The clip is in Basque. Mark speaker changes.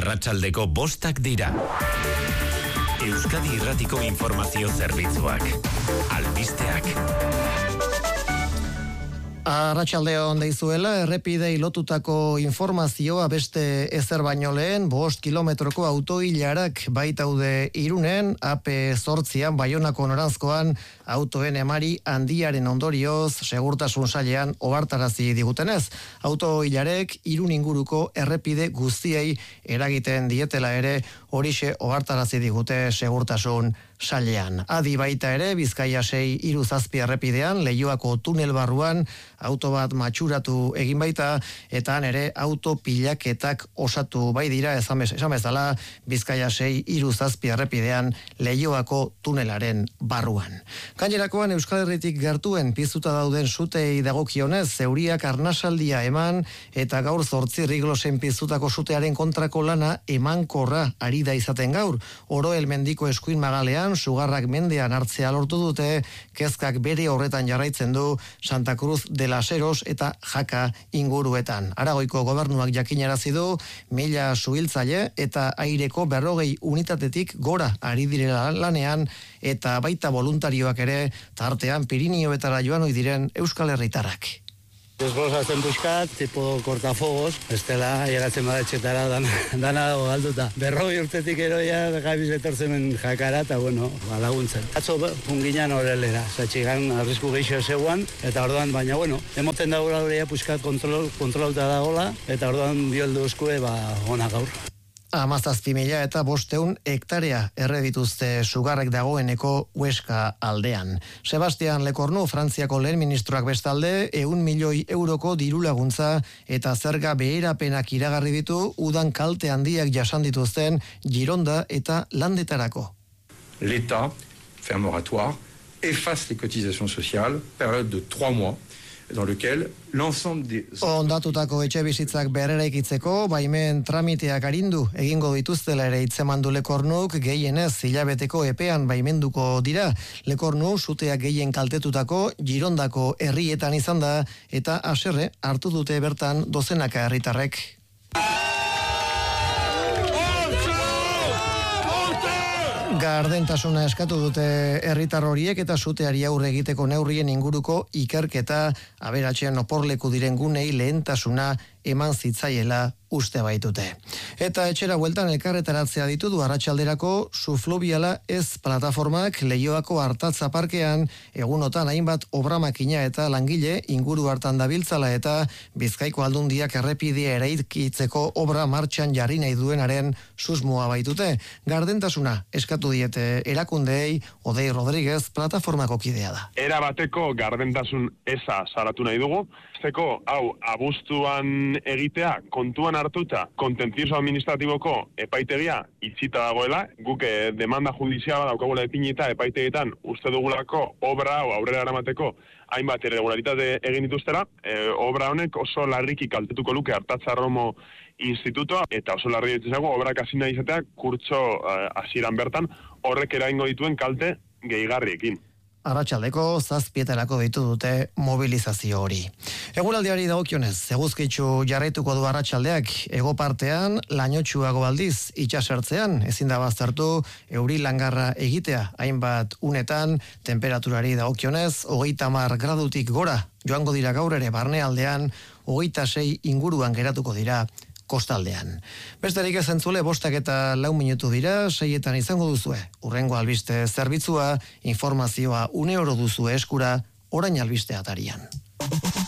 Speaker 1: Arratsaldeko 5 dira. Euskadi Irratiko informazio zerbitzuak. Albisteak.
Speaker 2: Arratsaldeon deizuela, errepidei lotutako informazioa beste ezer baino lehen, 5 kilometroko autoilarak baitaude Irunen, AP8an Baionako noranzkoan autoen emari handiaren ondorioz segurtasun sailean ohartarazi digutenez. Autoilarek Irun inguruko errepide guztiei eragiten dietela ere horixe ohartarazi digute segurtasun sailean. Adi baita ere Bizkaia 6-7 errepidean Leioako tunel barruan auto bat matxuratu egin baita eta ere auto pilaketak osatu bai dira esan bezala Bizkaia 6-7 errepidean Leioako tunelaren barruan. Gainerakoan Euskal Herritik gertuen piztuta dauden sutei dagokionez euriak arnasaldia eman eta gaur 8 riglosen piztutako sutearen kontrako lana emankorra ari da izaten gaur. Oroel mendiko eskuin magalean sugarrak mendean hartzea lortu dute, kezkak bere horretan jarraitzen du Santa Cruz de las Heros eta Jaka inguruetan. Aragoiko gobernuak jakinarazi du 1000 suhiltzaile eta aireko 40 unitatetik gora ari direla lanean eta baita voluntarioak ere tartean Pirinioetara joan ohi diren Euskal Herritarrak.
Speaker 3: Desbrozatzen buskat, tipo cortafogos, estela, llegatzen badetxetara dana dago galduta. 40 urtetik eroia, gabiz etortzen Jakara, eta bueno, laguntzen. Atzo punginan horrelera, zatxigan arrisku gehiago zeuan, eta orduan, baina bueno, emoten dagoela horreia puskat kontrolauta dagoela, eta orduan bioldu eskue, ona gaur.
Speaker 2: 17.000 eta 500 hektarea erredituzte sugarrek dagoeneko Huesca aldean. Sebastian Lecornu, Frantziako lehen ministroak bestalde, 100 milioi euroko diru laguntza eta zerga beherapenak iragarri ditu udan kalte handiak jasan dituzten Gironda eta Landetarako.
Speaker 4: L'État fait un moratoire, efface les cotisations sociales, période de 3 mois, dans lequel l'ensemble des...
Speaker 2: Ondatutako etxe bizitzak berreraikitzeko baimen tramiteak arindu egingo dituztela ere hitzemandu Lecornuk, gehienez hilabeteko epean baimenduko dira. Lecornu suteak gehien kaltetutako Girondako herrietan izan da eta haserre hartu dute bertan dozenaka herritarrek. Gardentasuna eskatu dute herritar horiek eta suteari aurre egiteko neurrien inguruko ikerketa aberatsen oporleku diren gunei lehentasuna eman zitzaiela uste baitute. Eta etxera bueltan elkarretaratzea ditudu arratsalderako Sufluviala ez plataformak Leioako Artatza parkean egunotan hainbat obramakina eta langile inguru hartan dabiltzala eta Bizkaiko Aldundiak errepidea eraikitzeko obra martxan jarri nahi duenaren susmoa baitute. Gardentasuna eskatu diete erakundeei Odei Rodríguez plataformako kidea da.
Speaker 5: Era bateko gardentasun eza salatu nahi dugu. Zeko, hau, abuztuan egitea, kontuan hartuta, kontentzioso administratiboko epaitegia itxita dagoela, guk demanda judiziala daukagula epinita epaitegietan uste dugulako obra hau aurrera eramateko hainbat irregularitate egin dituztera, obra honek oso larriki kaltetuko luke Artatza Romo Institutoa, eta oso larri dituzego obrak hasi nahi izatea kurtso hasieran bertan horrek eragingo dituen kalte gehigarriekin.
Speaker 2: Arratsaldeko 7:00 ditu dute mobilizazio hori. Eguraldiari dagokionez, eguzkitsu jarraituko du arratsaldeak, hego partean lainotsuago aldiz itsasertzean ezin da baztertu euri langarra egitea. Hainbat unetan temperaturari dagokionez 30 gradutik gora joango dira gaur ere barnealdean 26 inguruan geratuko dira kostaldean. Besterik ez entzule 5:04 dira, 6:00 izango duzue. Hurrengo albiste zerbitzua, informazioa une oro duzu eskura, orain albiste atarian.